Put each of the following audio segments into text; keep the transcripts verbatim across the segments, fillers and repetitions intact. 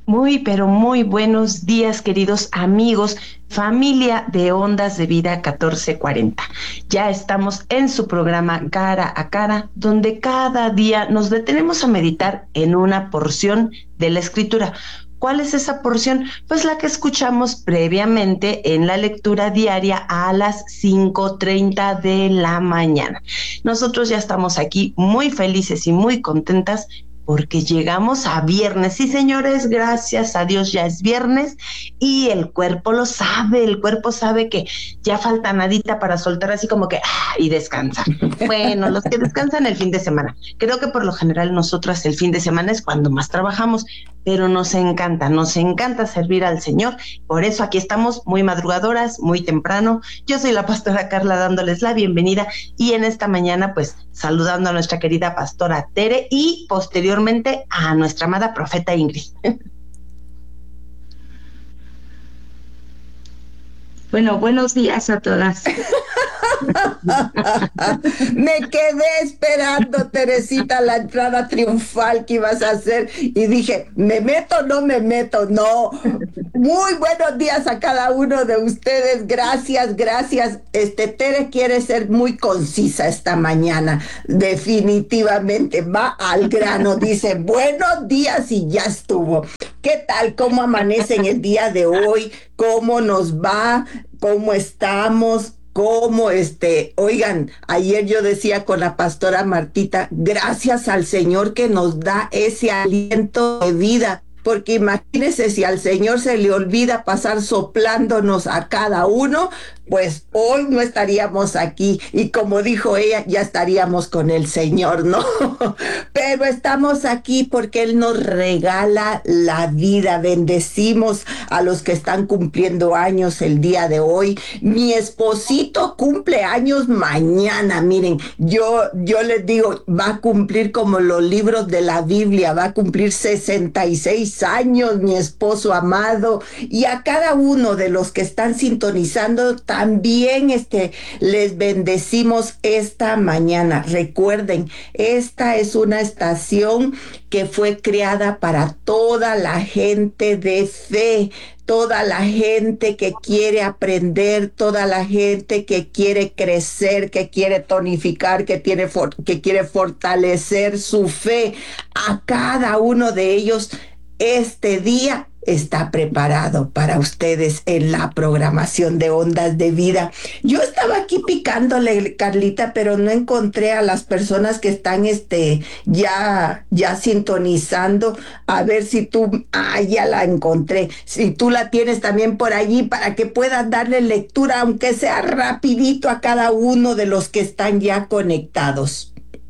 Muy, pero muy buenos días, queridos amigos, familia de Ondas de Vida catorce cuarenta. Ya estamos en su programa Cara a Cara, donde cada día nos detenemos a meditar en una porción de la Escritura. ¿Cuál es esa porción? Pues la que escuchamos previamente en la lectura diaria a las cinco treinta de la mañana. Nosotros ya estamos aquí muy felices y muy contentas porque llegamos a viernes. Sí, señores, gracias a Dios ya es viernes y el cuerpo lo sabe, el cuerpo sabe que ya falta nadita para soltar así como que ah, y descansar. Bueno, los que descansan el fin de semana. Creo que por lo general nosotras el fin de semana es cuando más trabajamos, pero nos encanta, nos encanta servir al Señor. Por eso aquí estamos muy madrugadoras, muy temprano. Yo soy la pastora Carla dándoles la bienvenida y en esta mañana pues saludando a nuestra querida pastora Tere y posteriormente a nuestra amada profeta Ingrid. Bueno, buenos días a todas. Me quedé esperando, Teresita, la entrada triunfal que ibas a hacer y dije, ¿me meto o no me meto? No. Muy buenos días a cada uno de ustedes. Gracias, gracias. Este, Tere quiere ser muy concisa esta mañana. Definitivamente va al grano. Dice, buenos días y ya estuvo. ¿Qué tal? ¿Cómo amanece en el día de hoy? ¿Cómo nos va? ¿Cómo estamos? ¿Cómo este? Oigan, ayer yo decía con la pastora Martita, gracias al Señor que nos da ese aliento de vida, porque imagínense si al Señor se le olvida pasar soplándonos a cada uno, pues hoy no estaríamos aquí y como dijo ella, ya estaríamos con el Señor, ¿no? Pero estamos aquí porque Él nos regala la vida. Bendecimos a los que están cumpliendo años el día de hoy. Mi esposito cumple años mañana, miren, yo, yo les digo, va a cumplir como los libros de la Biblia, va a cumplir sesenta y seis años, mi esposo amado, y a cada uno de los que están sintonizando, también este, les bendecimos esta mañana. Recuerden, esta es una estación que fue creada para toda la gente de fe, toda la gente que quiere aprender, toda la gente que quiere crecer, que quiere tonificar, que, tiene for- que quiere fortalecer su fe. A cada uno de ellos, este día está preparado para ustedes en la programación de Ondas de Vida. Yo estaba aquí picándole, Carlita, pero no encontré a las personas que están este, ya, ya sintonizando. A ver si tú, ah, ya la encontré. Si tú la tienes también por allí para que puedas darle lectura, aunque sea rapidito a cada uno de los que están ya conectados.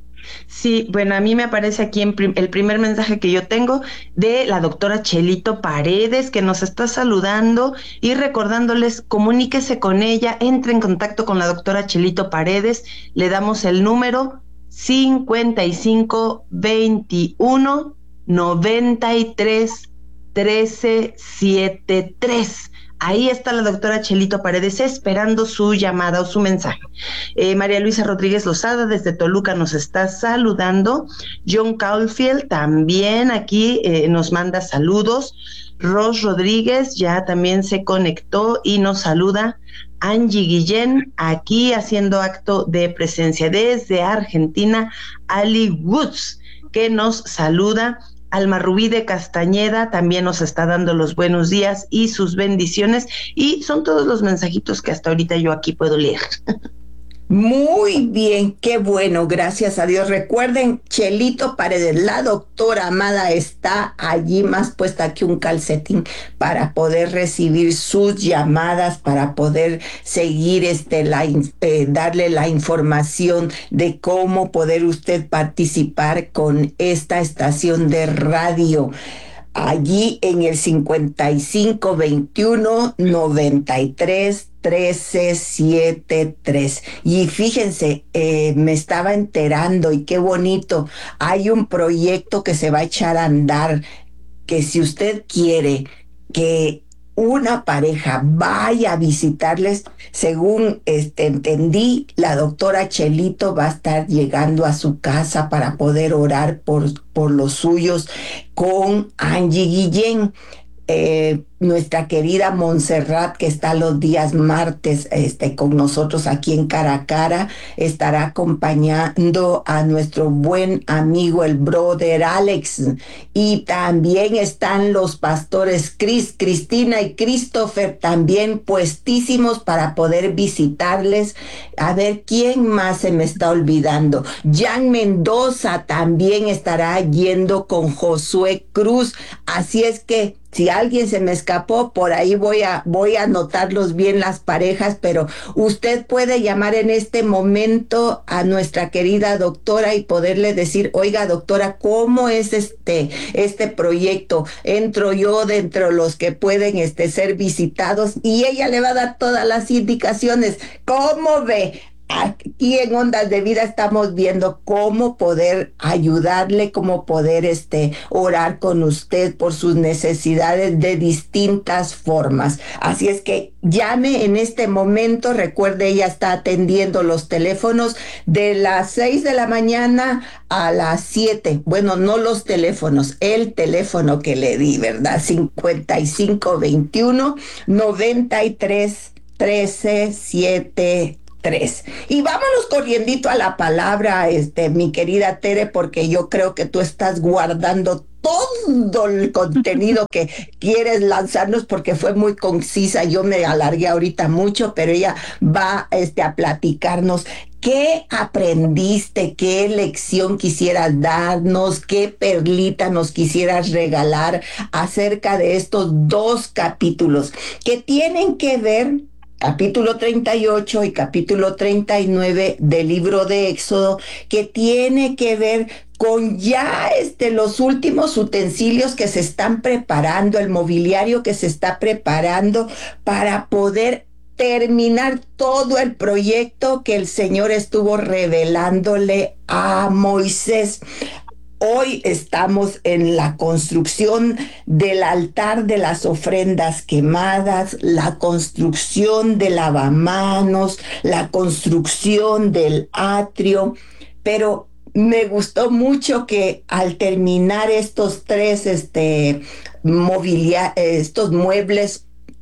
Sí, bueno, a mí me aparece aquí en prim- el primer mensaje que yo tengo de la doctora Chelito Paredes, que nos está saludando y recordándoles, comuníquese con ella, entre en contacto con la doctora Chelito Paredes, le damos el número cincuenta y cinco veintiuno noventa y tres trece setenta y tres. Ahí está la doctora Chelito Paredes esperando su llamada o su mensaje. Eh, María Luisa Rodríguez Lozada desde Toluca nos está saludando. John Caulfield también aquí eh, nos manda saludos. Ros Rodríguez ya también se conectó y nos saluda. Angie Guillén aquí haciendo acto de presencia desde Argentina. Ali Woods que nos saluda. Alma Rubí de Castañeda también nos está dando los buenos días y sus bendiciones y son todos los mensajitos que hasta ahorita yo aquí puedo leer. Muy bien, qué bueno, gracias a Dios. Recuerden, Chelito Paredes, la doctora amada está allí más puesta que un calcetín para poder recibir sus llamadas, para poder seguir este, la, eh, darle la información de cómo poder usted participar con esta estación de radio. Allí en el cincuenta y cinco veintiuno noventa y tres trece setenta y tres. Y fíjense, eh, me estaba enterando y qué bonito, hay un proyecto que se va a echar a andar, que si usted quiere que una pareja vaya a visitarles, según este, entendí, la doctora Chelito va a estar llegando a su casa para poder orar por, por los suyos con Angie Guillén. Eh, nuestra querida Montserrat, que está los días martes este, con nosotros aquí en Cara a Cara, estará acompañando a nuestro buen amigo, el brother Alex. Y también están los pastores Chris, Cristina y Christopher, también puestísimos para poder visitarles. A ver, ¿quién más se me está olvidando? Jan Mendoza también estará yendo con Josué Cruz. Así es que si alguien se me escapó, por ahí voy a, voy a anotarlos bien las parejas, pero usted puede llamar en este momento a nuestra querida doctora y poderle decir, oiga doctora, ¿cómo es este, este proyecto? Entro yo dentro de los que pueden este, ser visitados y ella le va a dar todas las indicaciones. ¿Cómo ve? Aquí en Ondas de Vida estamos viendo cómo poder ayudarle, cómo poder este, orar con usted por sus necesidades de distintas formas. Así es que llame en este momento. Recuerde, ella está atendiendo los teléfonos de las seis de la mañana a las siete. Bueno, no los teléfonos, el teléfono que le di, ¿verdad? cincuenta y cinco veintiuno noventa y tres trece siete. Y vámonos corriendito a la palabra, este, mi querida Tere, porque yo creo que tú estás guardando todo el contenido que quieres lanzarnos porque fue muy concisa. Yo me alargué ahorita mucho, pero ella va este, a platicarnos. ¿Qué aprendiste? ¿Qué lección quisieras darnos? ¿Qué perlita nos quisieras regalar acerca de estos dos capítulos que tienen que ver? Capítulo treinta y ocho y capítulo treinta y nueve del libro de Éxodo, que tiene que ver con ya este, los últimos utensilios que se están preparando, el mobiliario que se está preparando para poder terminar todo el proyecto que el Señor estuvo revelándole a Moisés. Hoy estamos en la construcción del altar de las ofrendas quemadas, la construcción del lavamanos, la construcción del atrio, pero me gustó mucho que al terminar estos tres este, mobilia, estos muebles,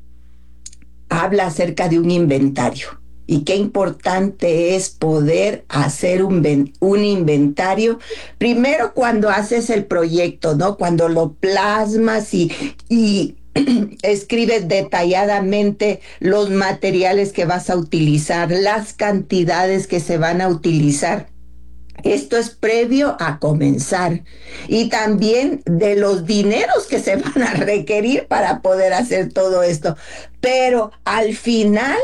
habla acerca de un inventario. Y qué importante es poder hacer un, un inventario, primero cuando haces el proyecto, ¿no? Cuando lo plasmas y, y escribes detalladamente los materiales que vas a utilizar, las cantidades que se van a utilizar. Esto es previo a comenzar. Y también de los dineros que se van a requerir para poder hacer todo esto. Pero al final,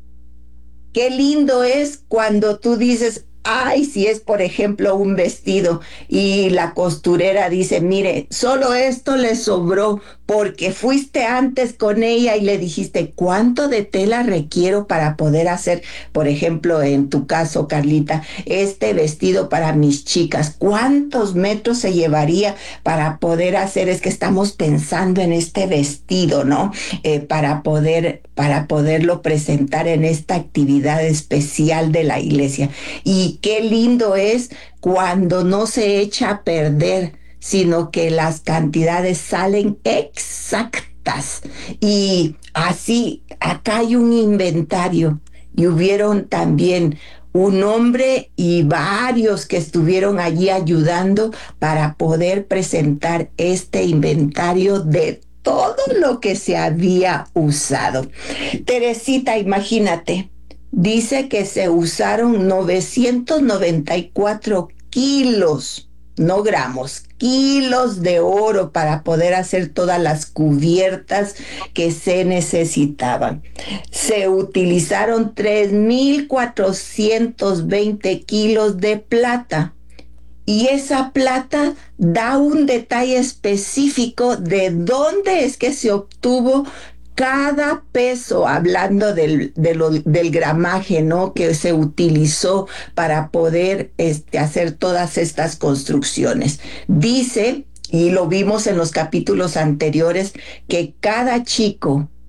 qué lindo es cuando tú dices, ay, si es por ejemplo un vestido y la costurera dice, mire, solo esto le sobró porque fuiste antes con ella y le dijiste, ¿cuánto de tela requiero para poder hacer, por ejemplo, en tu caso, Carlita, este vestido para mis chicas? ¿Cuántos metros se llevaría para poder hacer? Es que estamos pensando en este vestido, ¿no? Eh, para poder, para poderlo presentar en esta actividad especial de la iglesia. Y qué lindo es cuando no se echa a perder, sino que las cantidades salen exactas. Y así, acá hay un inventario y hubieron también un hombre y varios que estuvieron allí ayudando para poder presentar este inventario de todo lo que se había usado. Teresita, imagínate, dice que se usaron novecientos noventa y cuatro kilos, no gramos, kilos de oro para poder hacer todas las cubiertas que se necesitaban. Se utilizaron tres mil cuatrocientos veinte kilos de plata. Y esa plata da un detalle específico de dónde es que se obtuvo cada peso, hablando del, de lo, del gramaje, ¿no?, que se utilizó para poder este, hacer todas estas construcciones. Dice, y lo vimos en los capítulos anteriores, que cada chico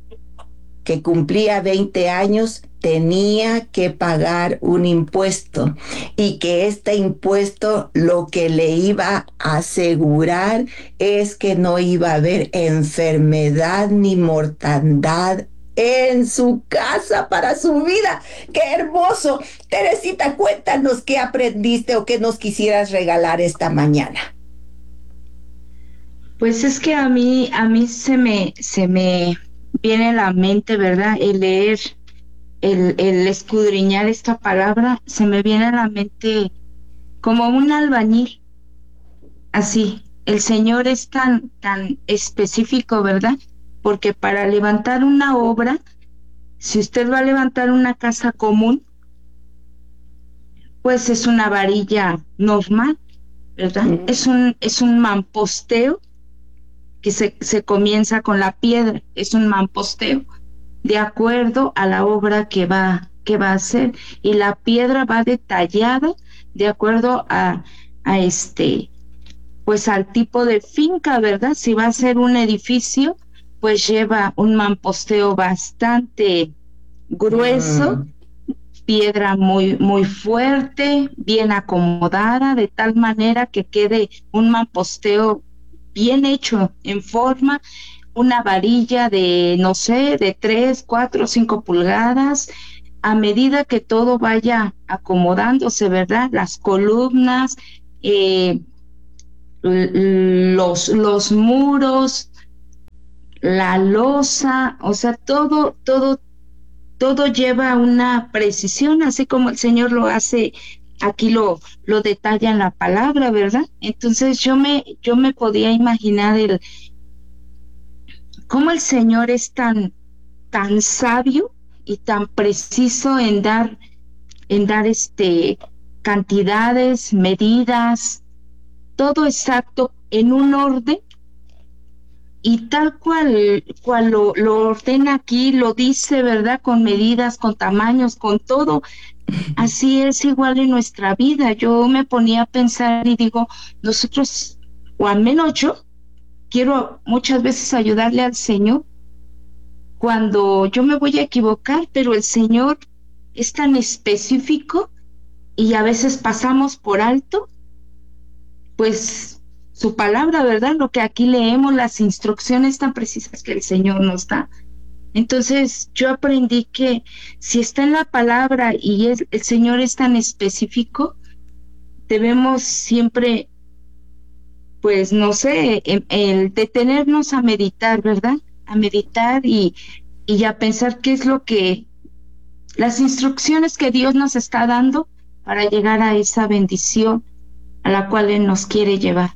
que cumplía veinte años, tenía que pagar un impuesto y que este impuesto lo que le iba a asegurar es que no iba a haber enfermedad ni mortandad en su casa para su vida. ¡Qué hermoso! Teresita, cuéntanos qué aprendiste o qué nos quisieras regalar esta mañana. Pues es que a mí, a mí se me, se me viene a la mente, ¿verdad? El leer, el, el escudriñar esta palabra, se me viene a la mente como un albañil, así. El Señor es tan, tan específico, ¿verdad? Porque para levantar una obra, si usted va a levantar una casa común, pues es una varilla normal, ¿verdad? Mm. Es un, es un mamposteo que se, se comienza con la piedra, es un mamposteo, de acuerdo a la obra que va, que va a hacer, y la piedra va detallada de acuerdo a, a este, pues al tipo de finca, ¿verdad? Si va a ser un edificio, pues lleva un mamposteo bastante grueso, mm. piedra muy, muy fuerte, bien acomodada, de tal manera que quede un mamposteo bien hecho, en forma, una varilla de, no sé, de tres, cuatro, cinco pulgadas, a medida que todo vaya acomodándose, ¿verdad? Las columnas, eh, los, los muros, la losa, o sea, todo, todo, todo lleva una precisión, así como el Señor lo hace, aquí lo, lo detalla en la palabra, ¿verdad? Entonces yo me, yo me podía imaginar el cómo el Señor es tan, tan sabio y tan preciso en dar, en dar este cantidades, medidas, todo exacto en un orden, y tal cual, cual lo, lo ordena aquí, lo dice, ¿verdad? Con medidas, con tamaños, con todo. Así es igual en nuestra vida. Yo me ponía a pensar y digo, nosotros, o al menos yo, quiero muchas veces ayudarle al Señor cuando yo me voy a equivocar, pero el Señor es tan específico y a veces pasamos por alto, pues, su palabra, ¿verdad? Lo que aquí leemos, las instrucciones tan precisas que el Señor nos da. Entonces yo aprendí que si está en la palabra y es, el Señor es tan específico, debemos siempre, pues no sé, el, el detenernos a meditar, ¿verdad? A meditar y, y a pensar qué es lo que, las instrucciones que Dios nos está dando para llegar a esa bendición a la cual Él nos quiere llevar.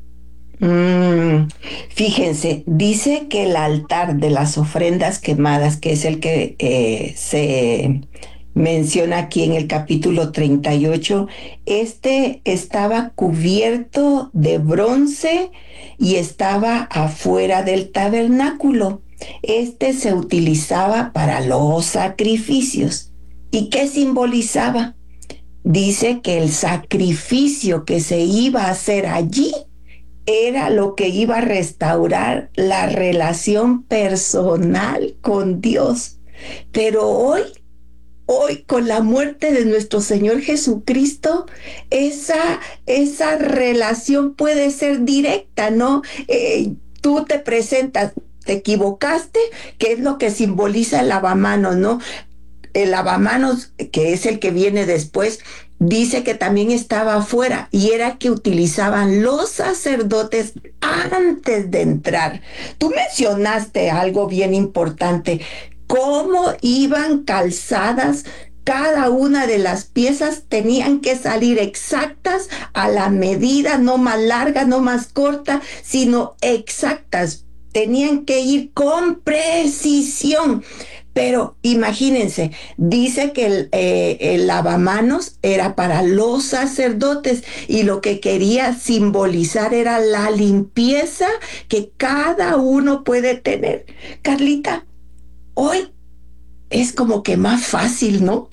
Mm, fíjense, dice que el altar de las ofrendas quemadas, que es el que eh, se menciona aquí en el capítulo treinta y ocho, este estaba cubierto de bronce y estaba afuera del tabernáculo. Este se utilizaba para los sacrificios. ¿Y qué simbolizaba? Dice que el sacrificio que se iba a hacer allí era lo que iba a restaurar la relación personal con Dios. Pero hoy, hoy con la muerte de nuestro Señor Jesucristo, esa, esa relación puede ser directa, ¿no? Eh, tú te presentas, te equivocaste, que es lo que simboliza el lavamanos, ¿no? El lavamanos, que es el que viene después, dice que también estaba afuera y era que utilizaban los sacerdotes antes de entrar. Tú mencionaste algo bien importante, cómo iban calzadas. Cada una de las piezas tenían que salir exactas a la medida, no más larga, no más corta, sino exactas. Tenían que ir con precisión. Pero imagínense, dice que el, eh, el lavamanos era para los sacerdotes y lo que quería simbolizar era la limpieza que cada uno puede tener. Carlita, hoy es como que más fácil, ¿no?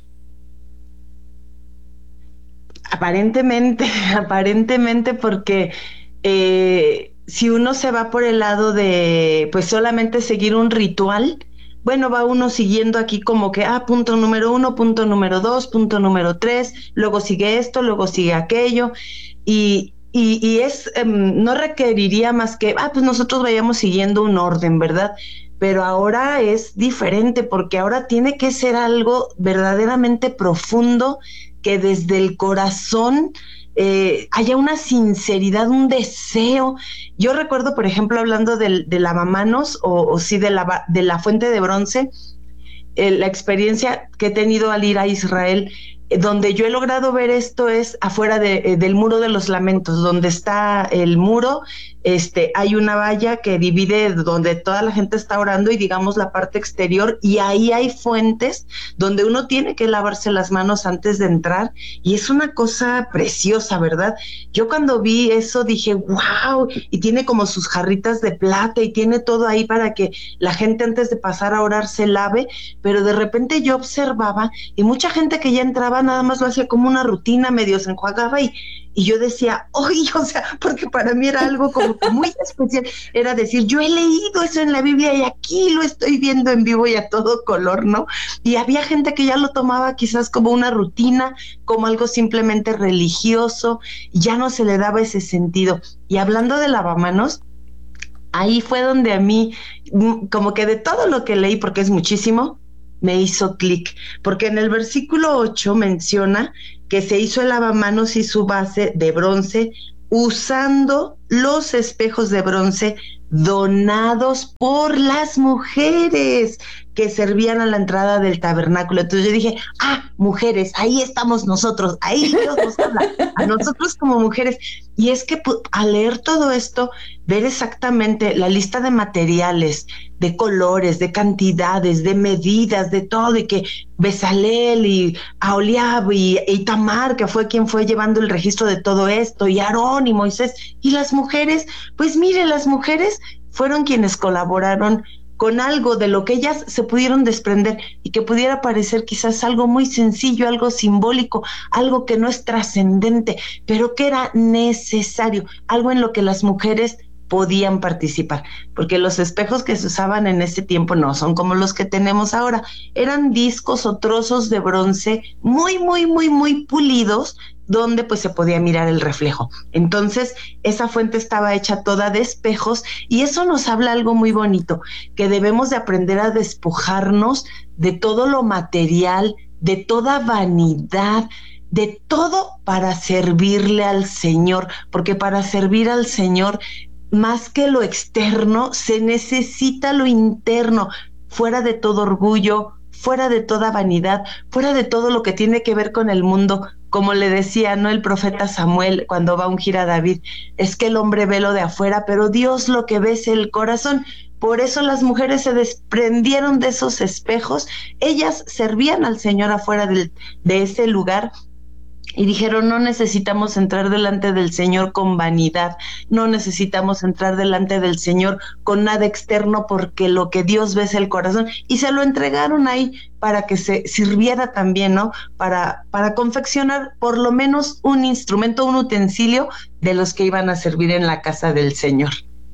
Aparentemente, aparentemente porque eh, si uno se va por el lado de pues solamente seguir un ritual, bueno, va uno siguiendo aquí como que, ah, punto número uno, punto número dos, punto número tres, luego sigue esto, luego sigue aquello, y, y, y es, um, no requeriría más que, ah, pues nosotros vayamos siguiendo un orden, ¿verdad? Pero ahora es diferente porque ahora tiene que ser algo verdaderamente profundo, que desde el corazón eh, haya una sinceridad, un deseo. Yo recuerdo, por ejemplo, hablando del, de lavamanos o, o sí de la, de la fuente de bronce, eh, la experiencia que he tenido al ir a Israel, eh, donde yo he logrado ver esto es afuera de, eh, del Muro de los Lamentos, donde está el muro. Este, hay una valla que divide donde toda la gente está orando y digamos la parte exterior, y ahí hay fuentes donde uno tiene que lavarse las manos antes de entrar, y es una cosa preciosa, ¿verdad? Yo cuando vi eso dije, wow, y tiene como sus jarritas de plata y tiene todo ahí para que la gente antes de pasar a orar se lave, pero de repente yo observaba y mucha gente que ya entraba nada más lo hacía como una rutina, medio se enjuagaba y Y yo decía, oye, o sea, porque para mí era algo como que muy especial, era decir, yo he leído eso en la Biblia y aquí lo estoy viendo en vivo y a todo color, ¿no? Y había gente que ya lo tomaba quizás como una rutina, como algo simplemente religioso, y ya no se le daba ese sentido. Y hablando de lavamanos, ahí fue donde a mí, como que de todo lo que leí, porque es muchísimo, me hizo clic, porque en el versículo ocho menciona que se hizo el lavamanos y su base de bronce usando los espejos de bronce donados por las mujeres que servían a la entrada del tabernáculo. Entonces yo dije, ah, mujeres, ahí estamos nosotros, ahí Dios nos habla, a nosotros como mujeres. Y es que al leer todo esto, ver exactamente la lista de materiales, de colores, de cantidades, de medidas, de todo, y que Bezalel y Aholiab y, y Tamar, que fue quien fue llevando el registro de todo esto, y Aarón y Moisés, y las mujeres, pues mire, las mujeres fueron quienes colaboraron con algo de lo que ellas se pudieron desprender y que pudiera parecer quizás algo muy sencillo, algo simbólico, algo que no es trascendente, pero que era necesario, algo en lo que las mujeres podían participar, porque los espejos que se usaban en ese tiempo no son como los que tenemos ahora, eran discos o trozos de bronce muy, muy, muy, muy pulidos, donde pues se podía mirar el reflejo. Entonces, esa fuente estaba hecha toda de espejos, y eso nos habla algo muy bonito, que debemos de aprender a despojarnos de todo lo material, de toda vanidad, de todo para servirle al Señor, porque para servir al Señor, más que lo externo, se necesita lo interno, fuera de todo orgullo, fuera de toda vanidad, fuera de todo lo que tiene que ver con el mundo. Como le decía, ¿no?, el profeta Samuel cuando va a ungir a David, es que el hombre ve lo de afuera, pero Dios lo que ve es el corazón. Por eso las mujeres se desprendieron de esos espejos, ellas servían al Señor afuera de, de ese lugar, y dijeron, no necesitamos entrar delante del Señor con vanidad, no necesitamos entrar delante del Señor con nada externo, porque lo que Dios ve es el corazón, y se lo entregaron ahí para que se sirviera también, ¿no? Para, para confeccionar por lo menos un instrumento, un utensilio de los que iban a servir en la casa del Señor.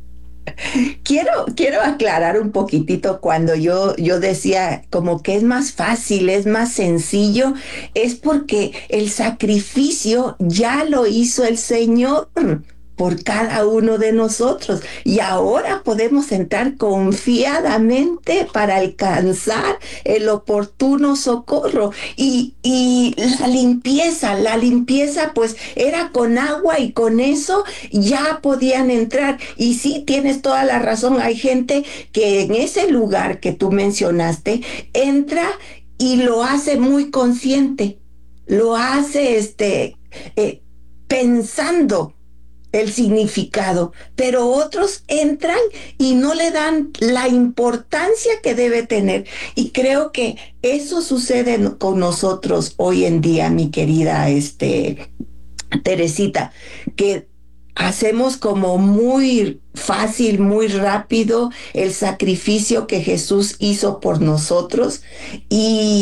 Quiero, quiero aclarar un poquitito cuando yo, yo decía como que es más fácil, es más sencillo, es porque el sacrificio ya lo hizo el Señor por cada uno de nosotros, y ahora podemos entrar confiadamente para alcanzar el oportuno socorro. Y, y la limpieza, la limpieza pues era con agua, y con eso ya podían entrar. Y sí, tienes toda la razón, hay gente que en ese lugar que tú mencionaste entra y lo hace muy consciente, lo hace este eh, pensando el significado, pero otros entran y no le dan la importancia que debe tener. Y creo que eso sucede con nosotros hoy en día, mi querida este, Teresita, que hacemos como muy fácil, muy rápido el sacrificio que Jesús hizo por nosotros, y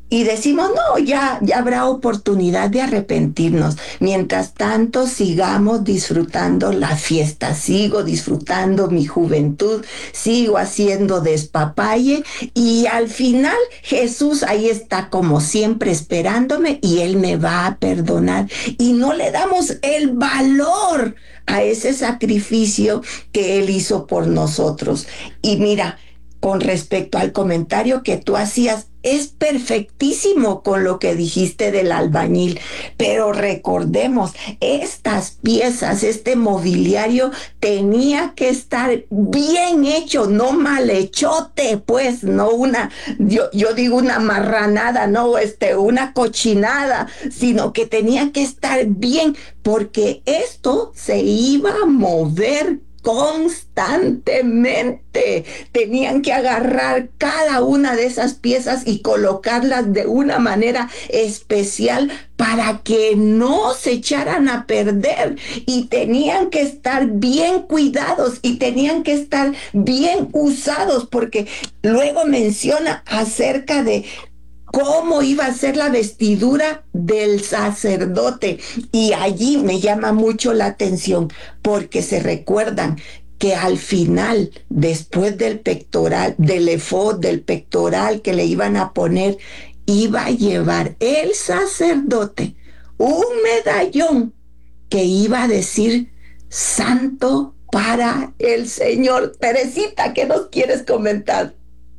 y decimos, no, ya, ya habrá oportunidad de arrepentirnos. Mientras tanto, sigamos disfrutando la fiesta, sigo disfrutando mi juventud, sigo haciendo despapalle y al final Jesús ahí está como siempre esperándome y Él me va a perdonar. Y no le damos el valor a ese sacrificio que Él hizo por nosotros. Y mira, con respecto al comentario que tú hacías, es perfectísimo con lo que dijiste del albañil, pero recordemos, estas piezas, este mobiliario tenía que estar bien hecho, no mal hechote, pues, no una, yo, yo digo una marranada, no, este, una cochinada, sino que tenía que estar bien, porque esto se iba a mover constantemente. Tenían que agarrar cada una de esas piezas y colocarlas de una manera especial para que no se echaran a perder, y tenían que estar bien cuidados y tenían que estar bien usados, porque luego menciona acerca de cómo iba a ser la vestidura del sacerdote. Y allí me llama mucho la atención porque se recuerdan que al final, después del pectoral, del efod, del pectoral que le iban a poner, iba a llevar el sacerdote un medallón que iba a decir santo para el Señor. Teresita, ¿qué nos quieres comentar?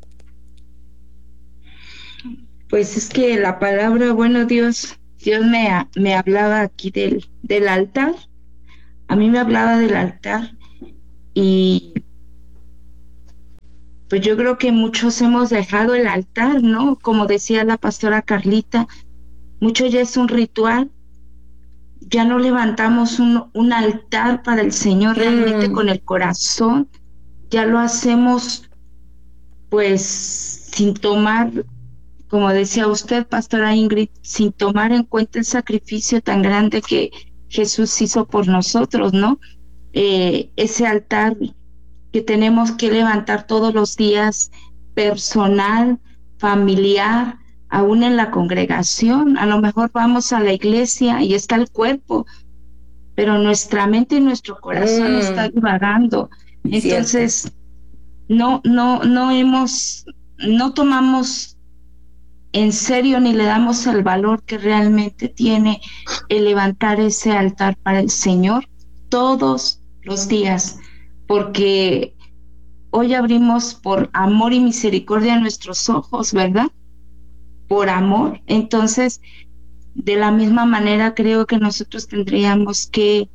Pues es que la palabra, bueno, Dios, Dios me, me hablaba aquí del, del altar. A mí me hablaba del altar y pues yo creo que muchos hemos dejado el altar, ¿no? Como decía la pastora Carlita, mucho ya es un ritual. Ya no levantamos un, un altar para el Señor realmente mm. con el corazón. Ya lo hacemos pues sin tomar, como decía usted, pastora Ingrid, sin tomar en cuenta el sacrificio tan grande que Jesús hizo por nosotros, ¿no? Eh, ese altar que tenemos que levantar todos los días, personal, familiar, aún en la congregación. A lo mejor vamos a la iglesia y está el cuerpo, pero nuestra mente y nuestro corazón mm. está divagando. Entonces, Cierto. no, no, no hemos, no tomamos en serio ni le damos el valor que realmente tiene el levantar ese altar para el Señor todos los días, porque hoy abrimos por amor y misericordia nuestros ojos, ¿verdad? Por amor. Entonces, de la misma manera creo que nosotros tendríamos que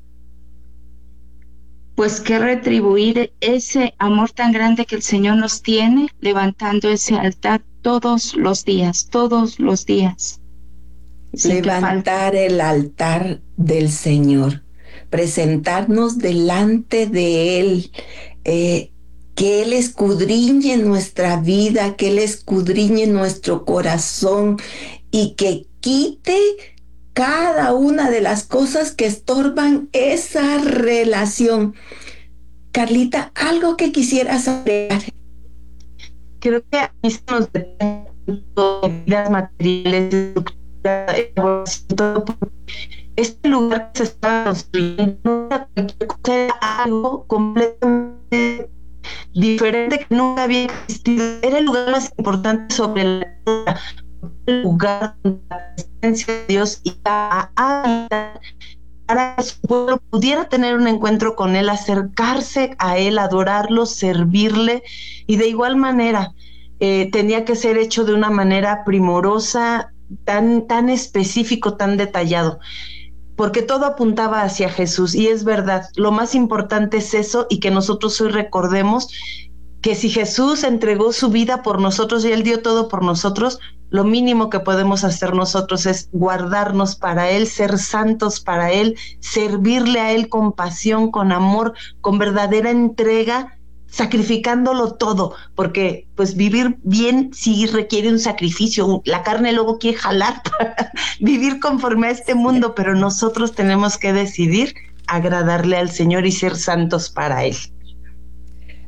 pues que retribuir ese amor tan grande que el Señor nos tiene, levantando ese altar todos los días, todos los días. Levantar el altar del Señor, presentarnos delante de Él, eh, que Él escudriñe nuestra vida, que Él escudriñe nuestro corazón y que quite cada una de las cosas que estorban esa relación. Carlita, ¿algo que quisieras agregar? Creo que a mí se nos depende de vidas materiales, todo, este lugar que se estaba construyendo era algo completamente diferente que nunca había existido. Era el lugar más importante sobre la tierra, el lugar donde la presencia de Dios iba a habitar para que su pueblo pudiera tener un encuentro con Él, acercarse a Él, adorarlo, servirle, y de igual manera eh, tenía que ser hecho de una manera primorosa, tan, tan específico, tan detallado, porque todo apuntaba hacia Jesús. Y es verdad, lo más importante es eso, y que nosotros hoy recordemos que si Jesús entregó su vida por nosotros y Él dio todo por nosotros, lo mínimo que podemos hacer nosotros es guardarnos para Él, ser santos para Él, servirle a Él con pasión, con amor, con verdadera entrega, sacrificándolo todo, porque pues vivir bien sí requiere un sacrificio. La carne luego quiere jalar para vivir conforme a este mundo, pero nosotros tenemos que decidir agradarle al Señor y ser santos para Él.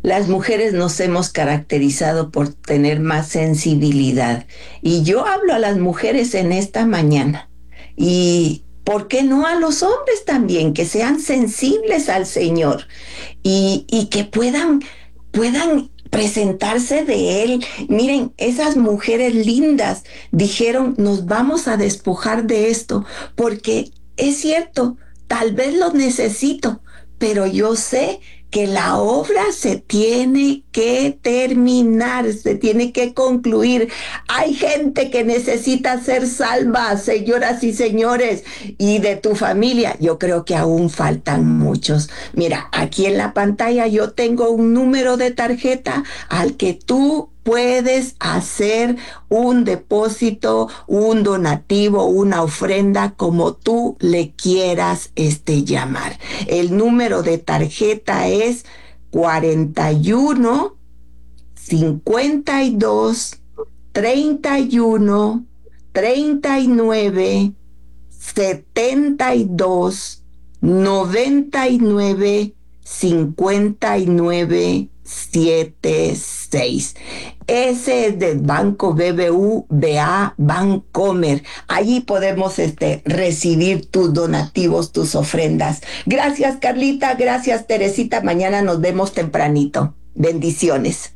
las mujeres nos hemos caracterizado por tener más sensibilidad. Y yo hablo a las mujeres en esta mañana. Y ¿por qué no a los hombres también? Que sean sensibles al Señor y, y que puedan, puedan presentarse de Él. Miren, esas mujeres lindas dijeron, nos vamos a despojar de esto, porque es cierto, tal vez lo necesito, pero yo sé que la obra se tiene que terminar, se tiene que concluir. Hay gente que necesita ser salva, señoras y señores, y de tu familia, yo creo que aún faltan muchos. Mira, aquí en la pantalla yo tengo un número de tarjeta al que tú puedes hacer un depósito, un donativo, una ofrenda, como tú le quieras este, llamar. El número de tarjeta es cuarenta y uno, cincuenta y dos, treinta y uno, treinta y nueve, setenta y dos, noventa y nueve, cincuenta y nueve, setenta y seis. Ese es del Banco B B V A Bancomer. Allí podemos este, recibir tus donativos, tus ofrendas. Gracias, Carlita. Gracias, Teresita. Mañana nos vemos tempranito. Bendiciones.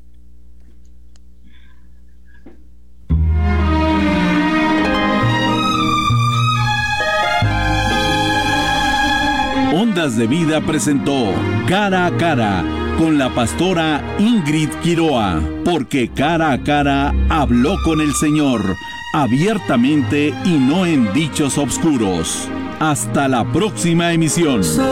Ondas de Vida presentó Cara a Cara con la pastora Ingrid Quiroa, porque cara a cara habló con el Señor, abiertamente y no en dichos obscuros. Hasta la próxima emisión.